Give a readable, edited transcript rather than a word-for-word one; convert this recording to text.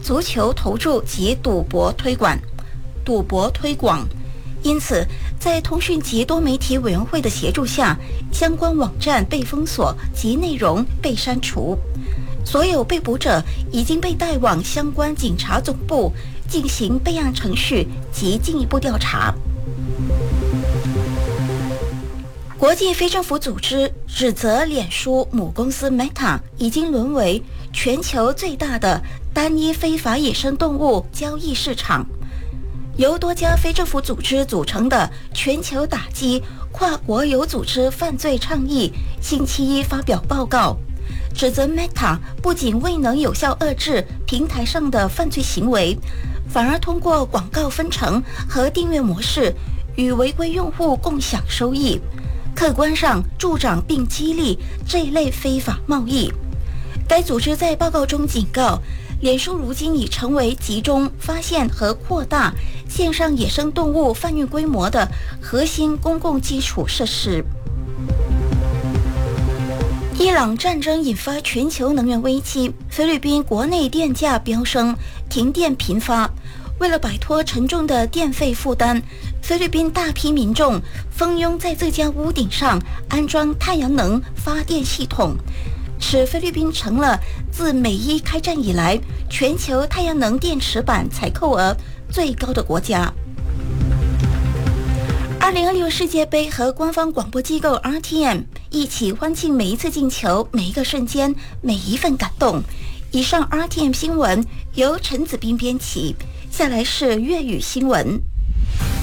足球投注及赌博推广。因此，在通讯及多媒体委员会的协助下，相关网站被封锁及内容被删除。所有被捕者已经被带往相关警察总部进行备案程序及进一步调查。国际非政府组织指责脸书母公司 Meta 已经沦为全球最大的单一非法野生动物交易市场。由多家非政府组织组成的全球打击跨国有组织犯罪倡议星期一发表报告，指责 Meta 不仅未能有效遏制平台上的犯罪行为，反而通过广告分成和订阅模式与违规用户共享收益，客观上助长并激励这一类非法贸易。该组织在报告中警告，脸书如今已成为集中发现和扩大线上野生动物贩运规模的核心公共基础设施。伊朗战争引发全球能源危机，菲律宾国内电价飙升，停电频发。为了摆脱沉重的电费负担，菲律宾大批民众蜂拥在自家屋顶上安装太阳能发电系统，使菲律宾成了自美伊开战以来全球太阳能电池板采购额最高的国家。2026世界杯和官方广播机构 RTM 一起欢庆每一次进球、每一个瞬间、每一份感动。以上 RTM 新闻由陈子斌编辑，下来是粤语新闻。